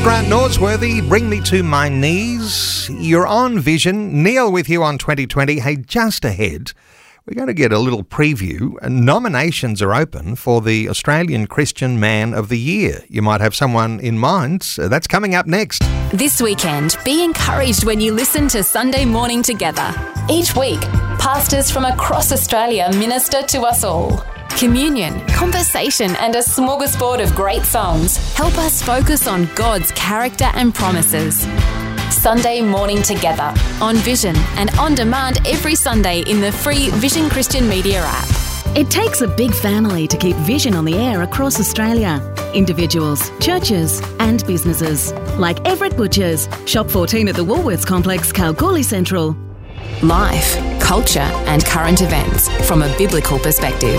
Grant Norsworthy, Bring Me to My Knees. You're on Vision. Neil with you on 2020. Hey, just ahead, we're going to get a little preview. Nominations are open for the Australian Christian Man of the Year. You might have someone in mind. So that's coming up next. This weekend, be encouraged when you listen to Sunday Morning Together. Each week, pastors from across Australia minister to us all. Communion, conversation and a smorgasbord of great songs help us focus on God's character and promises. Sunday Morning Together on Vision and on demand every Sunday in the free Vision Christian Media app. It takes a big family to keep Vision on the air across Australia. Individuals, churches and businesses. Like Everett Butchers, Shop 14 at the Woolworths Complex, Kalgoorlie Central. Life, culture and current events from a biblical perspective.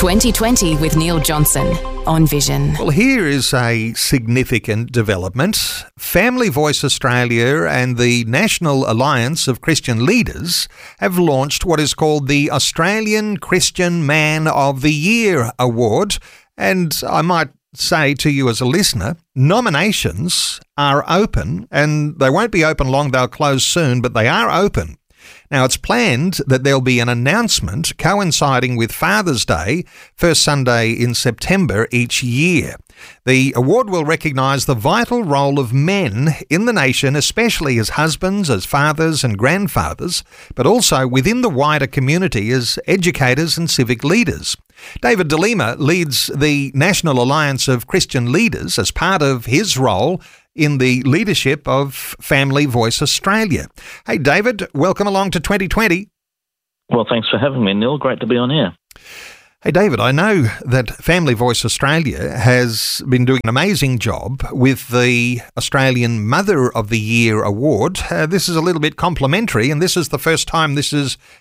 2020 with Neil Johnson on Vision. Well, here is a significant development. Family Voice Australia and the National Alliance of Christian Leaders have launched what is called the Australian Christian Man of the Year Award. And I might say to you as a listener, nominations are open, and they won't be open long, they'll close soon, but they are open. Now, it's planned that there'll be an announcement coinciding with Father's Day, first Sunday in September each year. The award will recognise the vital role of men in the nation, especially as husbands, as fathers and grandfathers, but also within the wider community as educators and civic leaders. David de Lima leads the National Alliance of Christian Leaders as part of his role in the leadership of Family Voice Australia. Hey, David, welcome along to 2020. Well, thanks for having me, Neil. Great to be on air. Hey, David, I know that Family Voice Australia has been doing an amazing job with the Australian Mother of the Year Award. This is a little bit complimentary, and this is the first time this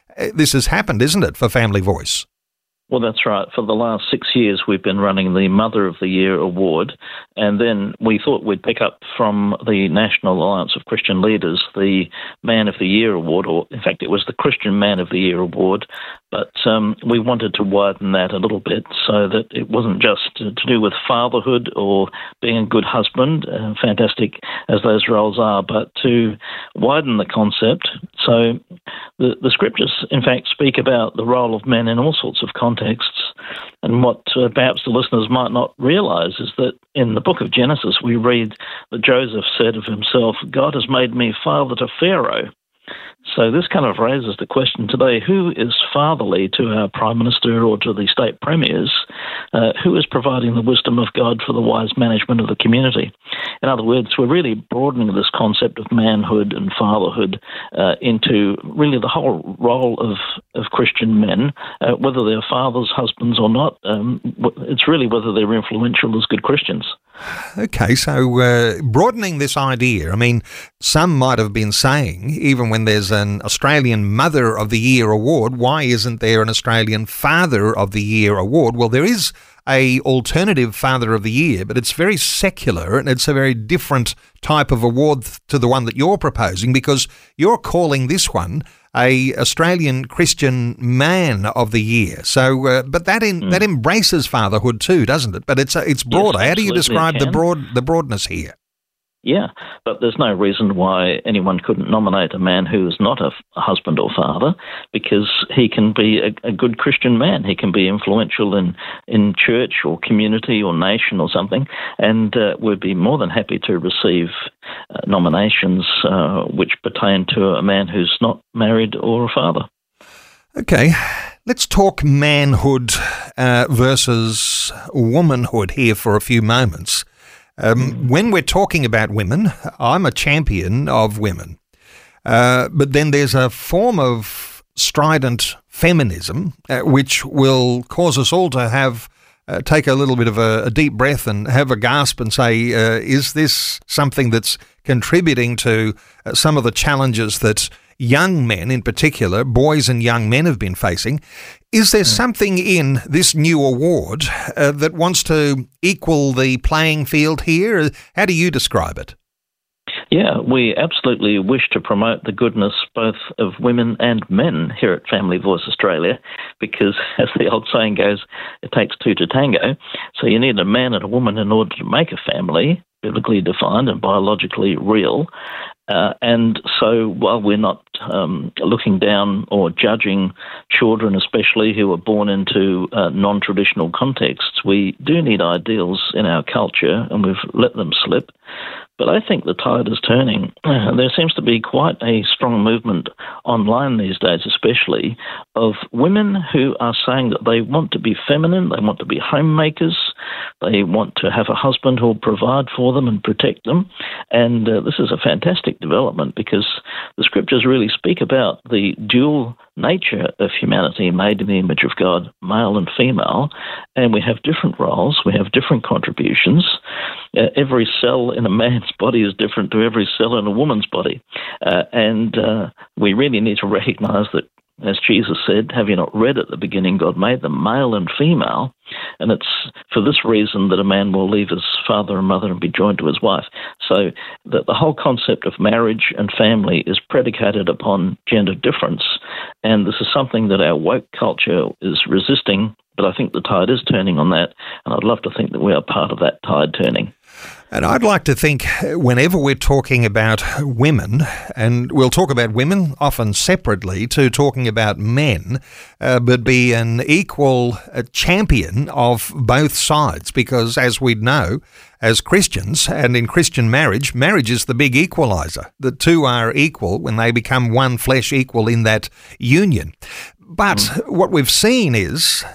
has happened, isn't it, for Family Voice? Well, that's right. For the last 6 years, we've been running the Mother of the Year Award, and then we thought we'd pick up from the National Alliance of Christian Leaders the Man of the Year Award, or in fact, it was the Christian Man of the Year Award, but we wanted to widen that a little bit so that it wasn't just to do with fatherhood or being a good husband, fantastic as those roles are, but to widen the concept. So the scriptures, in fact, speak about the role of men in all sorts of contexts. And what perhaps the listeners might not realise is that in the book of Genesis, we read that Joseph said of himself, "God has made me father to Pharaoh." So this kind of raises the question today, who is fatherly to our Prime Minister or to the state premiers? Who is providing the wisdom of God for the wise management of the community? In other words, we're really broadening this concept of manhood and fatherhood into really the whole role of Christian men, whether they're fathers, husbands or not. It's really whether they're influential as good Christians. Okay, so broadening this idea, I mean, some might have been saying, even when there's an Australian Mother of the Year Award, why isn't there an Australian Father of the Year Award? Well, there is a alternative Father of the Year, but it's very secular and it's a very different type of award to the one that you're proposing, because you're calling this one a Australian Christian Man of the Year. So, but that embraces fatherhood too, doesn't it? But it's broader. Yes, how do you describe the broadness here? Yeah, but there's no reason why anyone couldn't nominate a man who is not a husband or father, because he can be a good Christian man. He can be influential in church or community or nation or something, and we'd be more than happy to receive nominations which pertain to a man who's not married or a father. Okay, let's talk manhood versus womanhood here for a few moments. When we're talking about women, I'm a champion of women. But then there's a form of strident feminism which will cause us all to have take a little bit of a deep breath and have a gasp and say, is this something that's contributing to some of the challenges that young men in particular, boys and young men, have been facing? Is there something in this new award that wants to equal the playing field here? How do you describe it? Yeah, we absolutely wish to promote the goodness both of women and men here at Family Voice Australia, because as the old saying goes, it takes two to tango. So you need a man and a woman in order to make a family, biblically defined and biologically real. And so while we're not looking down or judging children, especially who are born into non-traditional contexts, we do need ideals in our culture, and we've let them slip. But I think the tide is turning. There seems to be quite a strong movement online these days, especially, of women who are saying that they want to be feminine, they want to be homemakers, they want to have a husband who will provide for them and protect them. And this is a fantastic development, because the scriptures really speak about the dual nature of humanity, made in the image of God, male and female, and we have different roles, we have different contributions. Every cell in a man's body is different to every cell in a woman's body, and we really need to recognize that, as Jesus said, have you not read at the beginning, God made them male and female, and it's for this reason that a man will leave his father and mother and be joined to his wife. So the whole concept of marriage and family is predicated upon gender difference, and this is something that our woke culture is resisting, but I think the tide is turning on that, and I'd love to think that we are part of that tide turning. And I'd like to think whenever we're talking about women, and we'll talk about women often separately to talking about men, but be an equal champion of both sides, because as we know, as Christians and in Christian marriage, marriage is the big equaliser. The two are equal when they become one flesh, equal in that union. But what we've seen is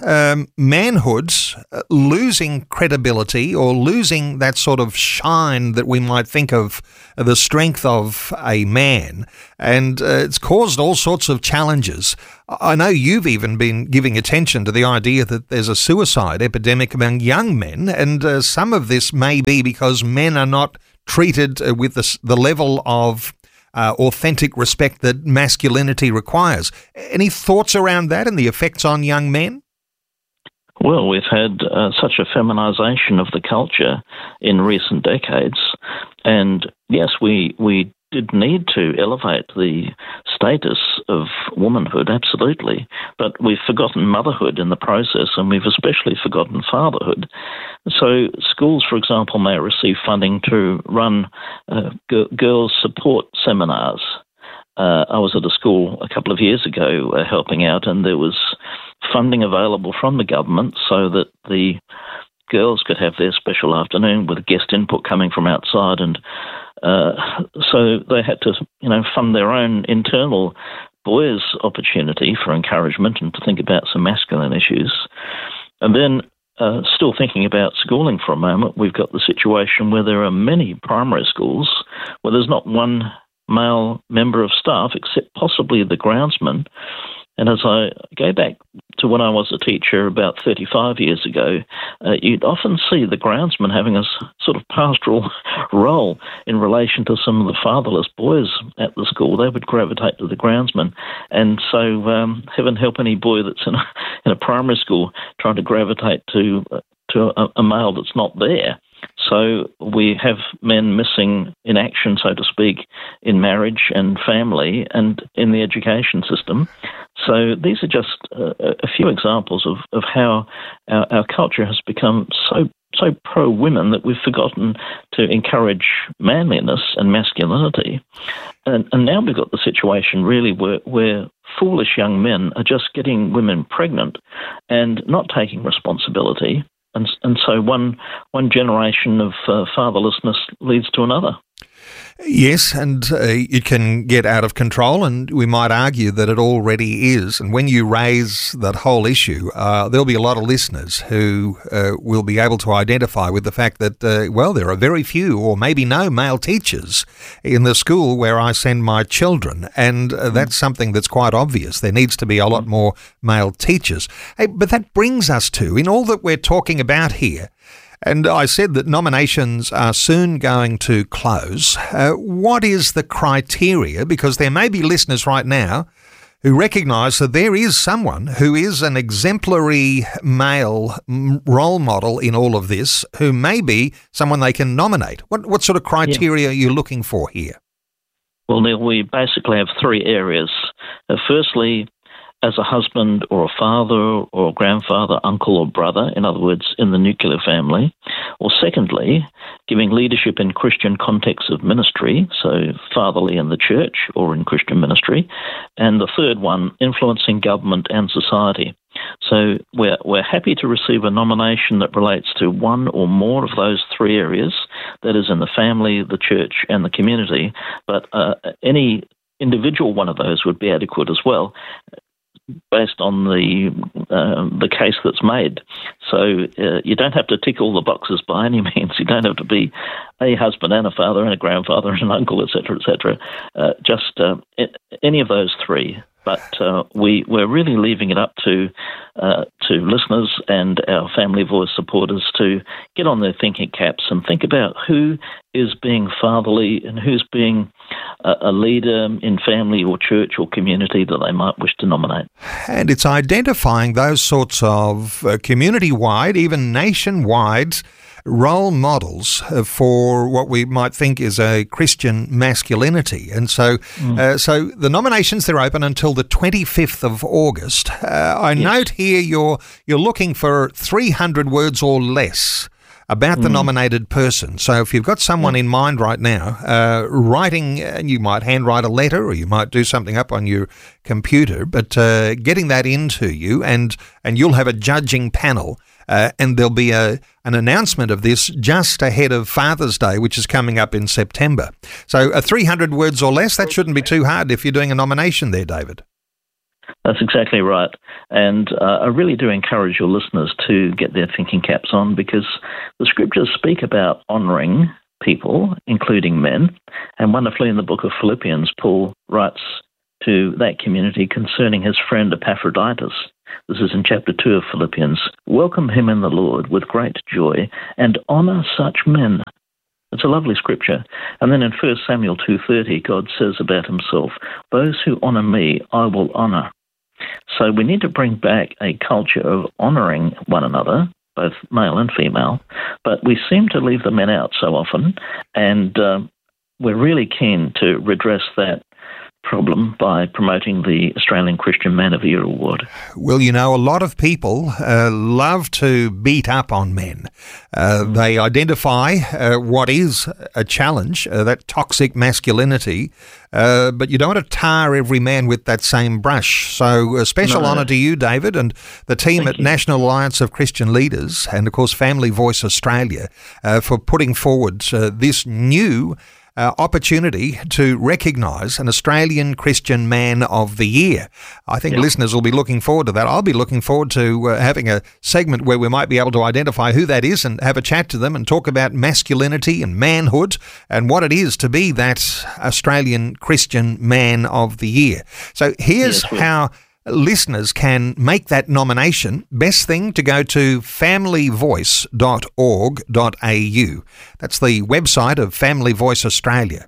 manhood's losing credibility, or losing that sort of shine that we might think of the strength of a man, and it's caused all sorts of challenges. I know you've even been giving attention to the idea that there's a suicide epidemic among young men, and some of this may be because men are not treated with the level of authentic respect that masculinity requires. Any thoughts around that and the effects on young men? Well, we've had such a feminisation of the culture in recent decades, and yes, we did need to elevate the status of womanhood, absolutely, but we've forgotten motherhood in the process, and we've especially forgotten fatherhood. So schools, for example, may receive funding to run girls' support seminars. I was at a school a couple of years ago helping out, and there was funding available from the government so that the girls could have their special afternoon with guest input coming from outside, and so they had to, fund their own internal boys' opportunity for encouragement and to think about some masculine issues. And then, still thinking about schooling for a moment, we've got the situation where there are many primary schools where there's not one male member of staff except possibly the groundsman. And as I go back to when I was a teacher about 35 years ago, you'd often see the groundsman having a sort of pastoral role in relation to some of the fatherless boys at the school. They would gravitate to the groundsman. And so heaven help any boy that's in a primary school trying to gravitate to a male that's not there. So we have men missing in action, so to speak, in marriage and family and in the education system. So these are just a few examples of how our culture has become so pro-women that we've forgotten to encourage manliness and masculinity. And now we've got the situation really where foolish young men are just getting women pregnant and not taking responsibility. And so one generation of fatherlessness leads to another. Yes, and it can get out of control, and we might argue that it already is. And when you raise that whole issue, there'll be a lot of listeners who will be able to identify with the fact that, there are very few or maybe no male teachers in the school where I send my children, and that's something that's quite obvious. There needs to be a lot more male teachers. Hey, but that brings us to, in all that we're talking about here, and I said that nominations are soon going to close. What is the criteria? Because there may be listeners right now who recognise that there is someone who is an exemplary male role model in all of this, who may be someone they can nominate. What sort of criteria are you looking for here? Well, Neil, we basically have three areas. Firstly, as a husband or a father or grandfather, uncle or brother, in other words, in the nuclear family. Or secondly, giving leadership in Christian contexts of ministry, so fatherly in the church or in Christian ministry. And the third one, influencing government and society. So we're happy to receive a nomination that relates to one or more of those three areas, that is in the family, the church and the community, but any individual one of those would be adequate as well, based on the case that's made. So you don't have to tick all the boxes by any means. You don't have to be a husband and a father and a grandfather and an uncle, etc., etc. Just any of those three. But we're really leaving it up to listeners and our Family Voice supporters to get on their thinking caps and think about who is being fatherly and who's being a leader in family or church or community that they might wish to nominate. And it's identifying those sorts of community-wide, even nation-wide role models for what we might think is a Christian masculinity. And so so the nominations, they're open until the 25th of August. I note here you're looking for 300 words or less about the nominated person. So if you've got someone in mind right now, writing, and you might handwrite a letter or you might do something up on your computer, but getting that into you, and you'll have a judging panel. And there'll be an announcement of this just ahead of Father's Day, which is coming up in September. So 300 words or less, that shouldn't be too hard if you're doing a nomination there, David. That's exactly right. And I really do encourage your listeners to get their thinking caps on, because the scriptures speak about honouring people, including men. And wonderfully in the book of Philippians, Paul writes to that community concerning his friend Epaphroditus. This is in chapter 2 of Philippians. Welcome him in the Lord with great joy and honour such men. It's a lovely scripture. And then in 1 Samuel 2:30, God says about himself, those who honour me, I will honour. So we need to bring back a culture of honouring one another, both male and female, but we seem to leave the men out so often, and we're really keen to redress that problem by promoting the Australian Christian Man of the Year Award. Well, you know, a lot of people love to beat up on men. They identify what is a challenge, that toxic masculinity, but you don't want to tar every man with that same brush. So a special honour to you, David, and the team at National Alliance of Christian Leaders, and of course Family Voice Australia, for putting forward this new opportunity to recognise an Australian Christian Man of the Year. I think listeners will be looking forward to that. I'll be looking forward to having a segment where we might be able to identify who that is and have a chat to them and talk about masculinity and manhood and what it is to be that Australian Christian Man of the Year. So here's how listeners can make that nomination. Best thing to go to familyvoice.org.au. That's the website of Family Voice Australia.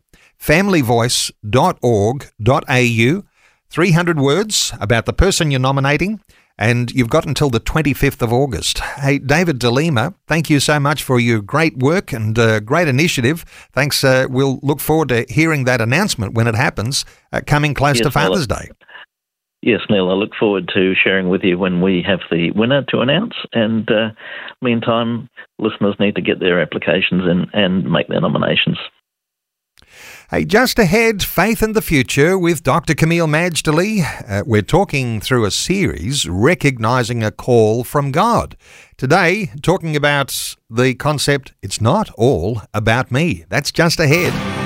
familyvoice.org.au. 300 words about the person you're nominating, and you've got until the 25th of August. Hey, David de Lima, thank you so much for your great work and great initiative. Thanks. We'll look forward to hearing that announcement when it happens, coming close to Father's Day. Yes, Neil, I look forward to sharing with you when we have the winner to announce. And meantime, listeners need to get their applications in and make their nominations. Hey, just ahead, Faith in the Future with Dr. Camille Majdali. We're talking through a series, Recognising a Call from God. Today, talking about the concept, it's not all about me. That's just ahead.